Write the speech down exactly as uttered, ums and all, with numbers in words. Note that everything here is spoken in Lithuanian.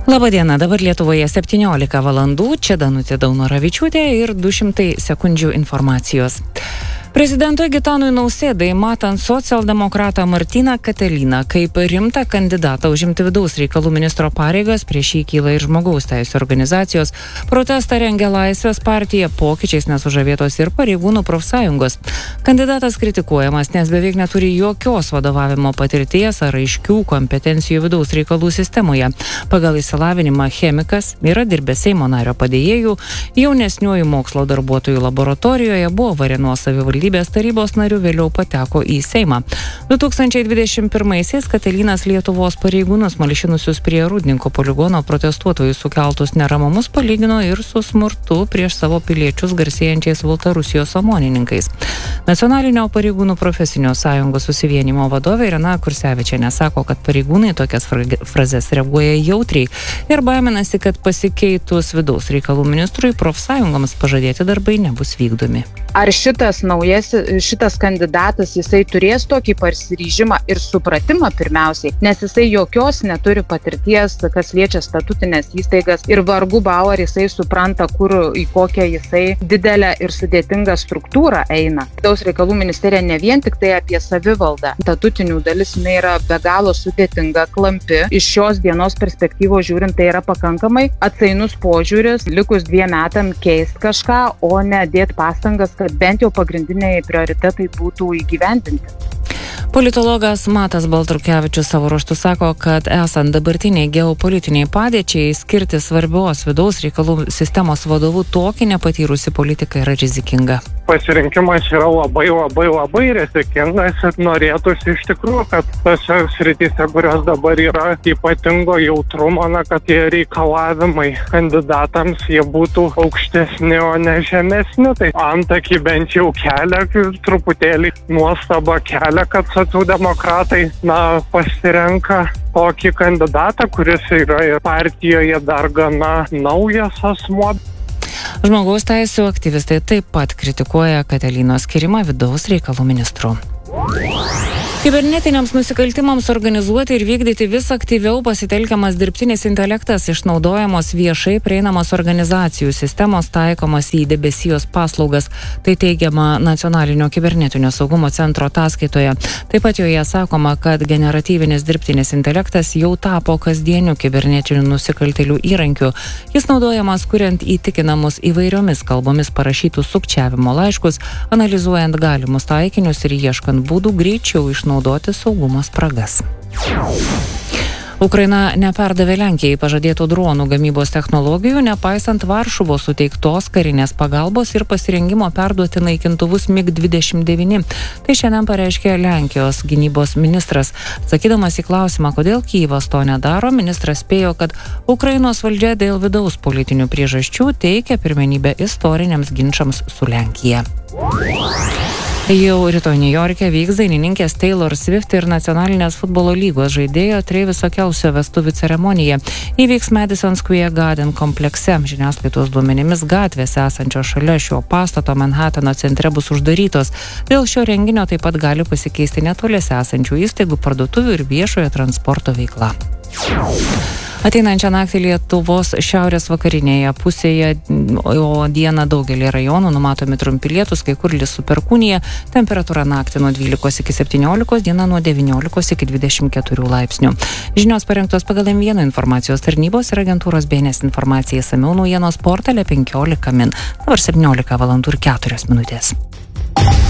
Labadiena, dabar Lietuvoje septyniolika valandų, čia Danutė Daunoravičiūtė ir du šimtai sekundžių informacijos. Prezidentui Gitanui Nausėdai matant socialdemokratą Martyną Katiliną kaip rimtą kandidatą užimti vidaus reikalų ministro pareigas, prieš jį kyla ir žmogaus teisių organizacijos. Protestą rengia Laisvės partija, pokyčiais nesužavėtos ir pareigūnų profsąjungos. Kandidatas kritikuojamas, nes beveik neturi jokios vadovavimo patirties ar aiškių kompetencijų vidaus reikalų sistemoje. Pagal išsilavinimą chemikas, yra dirbęs Seimo nario padėjėjų, jaunesniųjų mokslo darbuotojų laboratorijoje, buvo Varėnos savivaldybės tarybos narių, vėliau pateko į Seimą. du tūkstančiai dvidešimt pirmaisiais Katilinas Lietuvos pareigūnus malšinusius prie Rūdninko poligono protestuotojų sukeltus neramumus palygino ir su smurtu prieš savo piliečius garsėjančiais Baltarusijos omonininkais. Nacionalinio pareigūnų profesinio sąjungos susivienimo vadovė Irena Kursevičienė sako, kad pareigūnai tokias frazes reaguoja jautriai ir baiminasi, kad pasikeitus vidaus reikalų ministrui profsąjungoms pažadėti darbai nebus vykdomi. Ar šitas naujas, šitas kandidatas, jisai turės tokį pasiryžimą ir supratimą pirmiausiai, nes jisai jokios neturi patirties, kas liečia statutinės įstaigas ir vargu bau ar jisai supranta, kur į kokią jisai didelę ir sudėtingą struktūrą eina. Vidaus reikalų ministerija ne vien tik tai apie savivaldą. Statutinių dalis jinai yra be galo sudėtinga, klampi. Iš šios dienos perspektyvos žiūrint, tai yra pakankamai atsainus požiūris, likus dviem metam keist kažką, o ne dėti pastangas, kad bent jau pagrindiniai prioritetai būtų įgyvendinti. Politologas Matas Baltrukevičius savo ruožtu sako, kad esant dabartiniai geopolitiniai padėčiai, skirti svarbios vidaus reikalų sistemos vadovų tokį nepatyrusį politiką yra rizikinga. Pasirinkimas yra labai, labai, labai rizikingas ir norėtųsi iš tikrųjų, kad tose srityse, kurios dabar yra ypatingo jautrumo, na, kad tie reikalavimai kandidatams jie būtų aukštesni, o ne žemesni. Tai antakį bent jau kelia, truputėlį nuostaba kelia, kad socialdemokratai, na, pasirenka tokį kandidatą, kuris yra ir partijoje dar gana naujas asmuo. Žmogaus teisių aktyvistai taip pat kritikuoja Katilinos skyrimą vidaus reikalų ministru. Kibernetiniams nusikaltimams organizuoti ir vykdyti vis aktyviau pasitelkiamas dirbtinis intelektas, išnaudojamos viešai prieinamos organizacijų sistemos, taikomas į debesijos paslaugas. Tai teigiama Nacionalinio kibernetinio saugumo centro ataskaitoje. Taip pat joje sakoma, kad generatyvinis dirbtinis intelektas jau tapo kasdieniu kibernetinių nusikaltėlių įrankiu. Jis naudojamas kuriant įtikinamus įvairiomis kalbomis parašytus sukčiavimo laiškus, analizuojant galimus taikinius ir ieškant būdų greičiau išnaudoti naudoti saugumo spragas. Ukraina neperdavė Lenkijai pažadėtų dronų gamybos technologijų, nepaisant Varšuvos suteiktos karinės pagalbos ir pasirengimo perduoti naikintuvus mig dvidešimt devyni. Tai šiandien pareiškė Lenkijos gynybos ministras. Sakydamas į klausimą, kodėl Kyjivas to nedaro, ministras spėjo, kad Ukrainos valdžia dėl vidaus politinių priežasčių teikia pirmenybę istoriniams ginčams su Lenkija. Jau rytoj Niujorke vyks dainininkės Taylor Swift ir nacionalinės futbolo lygos žaidėjo Traviso Kelcio vestuvių ceremonija. Įvyks Madison Square Garden komplekse. Žiniasklaidos duomenimis gatvės esančios šalia šio pastato Manhatano centre bus uždarytos. Dėl šio renginio taip pat gali pasikeisti netoliese esančių įstaigų, parduotuvių ir viešojo transporto veikla. Ateinančią naktį Lietuvos šiaurės vakarinėje pusėje, o dieną daugelį rajonų numatomi trumpi lietūs, kai kur lis su perkūnija, temperatūra naktį nuo dvylikos iki septyniolikos, diena nuo devyniolikos iki dvidešimt keturių laipsnių. Žinios parengtos pagal M vienas informacijos tarnybos ir agentūros B N S informacija, išsamiau naujienos portale penkiolika min. Dabar septyniolika valandų ir keturios minutės.